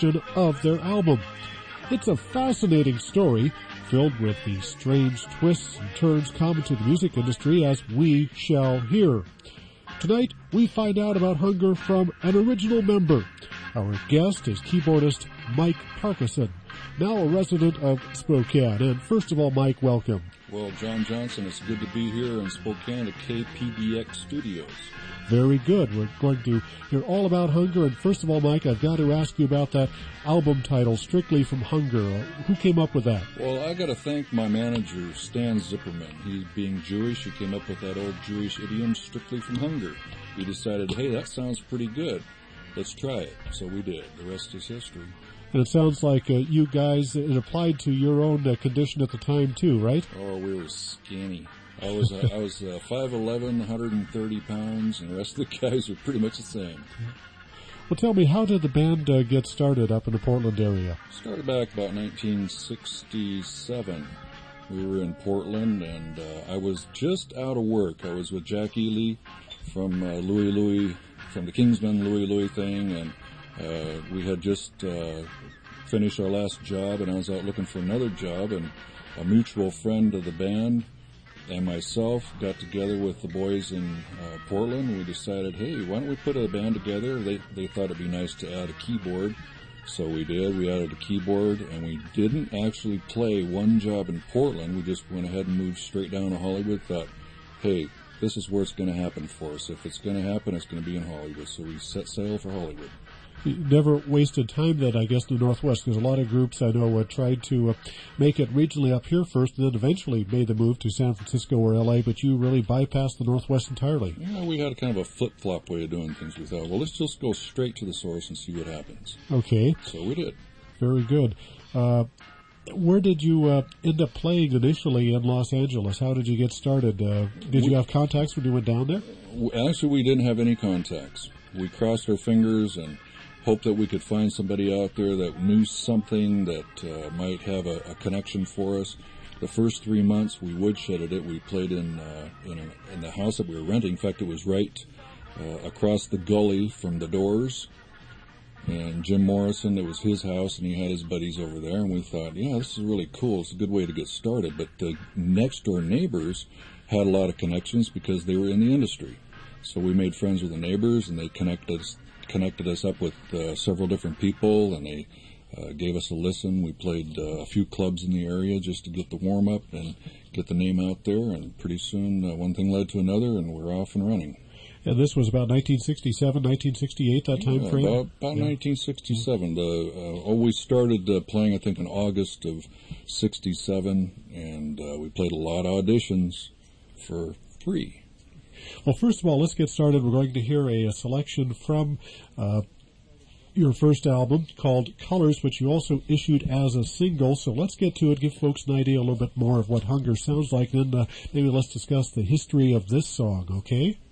of their album. It's a fascinating story filled with the strange twists and turns common to the music industry, as we shall hear. Tonight, we find out about Hunger from an original member. Our guest is keyboardist Mike Parkinson, now a resident of Spokane. And first of all, Mike, welcome. Well, John Johnson, it's good to be here in Spokane at KPDX Studios. Very good. We're going to hear all about Hunger. And first of all, Mike, I've got to ask you about that album title, Strictly from Hunger. Who came up with that? Well, I got to thank my manager, Stan Zipperman. He, being Jewish, he came up with that old Jewish idiom, Strictly from Hunger. He decided, hey, that sounds pretty good. Let's try it. So we did. The rest is history. And it sounds like you guys, it applied to your own condition at the time too, right? Oh, we were skinny. I was 5'11", 130 pounds, and the rest of the guys were pretty much the same. Well, tell me, how did the band get started up in the Portland area? Started back about 1967. We were in Portland, and I was just out of work. I was with Jack Ely from Louie, from the Kingsmen Louie thing, and we had just finished our last job, and I was out looking for another job, and a mutual friend of the band and myself got together with the boys in Portland. We decided, hey, why don't we put a band together? They thought it'd be nice to add a keyboard, so we did. We added a keyboard, and we didn't actually play one job in Portland. We just went ahead and moved straight down to Hollywood, thought, hey, this is where it's going to happen for us. If it's going to happen, it's going to be in Hollywood. So we set sail for Hollywood. You never wasted time then, I guess, in the Northwest, because a lot of groups I know tried to make it regionally up here first, and then eventually made the move to San Francisco or L.A., but you really bypassed the Northwest entirely. Yeah, we had kind of a flip-flop way of doing things. We thought, well, let's just go straight to the source and see what happens. Okay. So we did. Very good. Where did you end up playing initially in Los Angeles? How did you get started? Did you have contacts when you went down there? Actually, we didn't have any contacts. We crossed our fingers and hoped that we could find somebody out there that knew something that might have a connection for us. The first 3 months we woodshedded it. We played in the house that we were renting. In fact, it was right across the gully from the Doors. And Jim Morrison, it was his house, and he had his buddies over there. And we thought, yeah, this is really cool. It's a good way to get started. But the next door neighbors had a lot of connections because they were in the industry. So we made friends with the neighbors, and they connected us up with several different people, and they gave us a listen. We played a few clubs in the area just to get the warm-up and get the name out there, and pretty soon one thing led to another, and we're off and running. And this was about 1967, 1968, that time frame? About 1967. We started playing, I think, in August of 67, and we played a lot of auditions for free. Well, first of all, let's get started. We're going to hear a selection from your first album called Colors, which you also issued as a single. So let's get to it, give folks an idea a little bit more of what Hunger sounds like. Then maybe let's discuss the history of this song, okay?